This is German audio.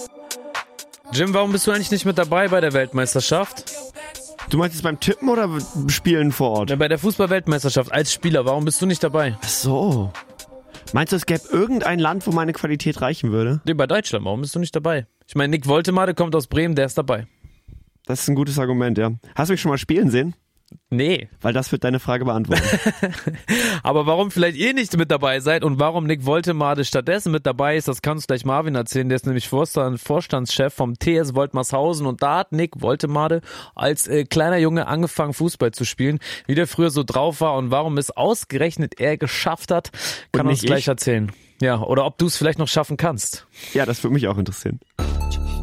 Jim, warum bist du eigentlich nicht mit dabei bei der Weltmeisterschaft? Du meinst jetzt beim Tippen oder Spielen vor Ort? Ja, bei der Fußball-Weltmeisterschaft als Spieler, warum bist du nicht dabei? Ach so. Meinst du, es gäbe irgendein Land, wo meine Qualität reichen würde? Nee, bei Deutschland, warum bist du nicht dabei? Ich meine, Nick Woltemade kommt aus Bremen, der ist dabei. Das ist ein gutes Argument, ja. Hast du mich schon mal spielen sehen? Nee. Weil das wird deine Frage beantworten. Aber warum vielleicht ihr nicht mit dabei seid und warum Nick Woltemade stattdessen mit dabei ist, das kann uns gleich Marvin erzählen. Der ist nämlich Vorstandschef vom TS Woltmershausen und da hat Nick Woltemade als kleiner Junge angefangen Fußball zu spielen, wie der früher so drauf war und warum es ausgerechnet er geschafft hat, kann uns gleich erzählen. Ja, oder ob du es vielleicht noch schaffen kannst. Ja, das würde mich auch interessieren.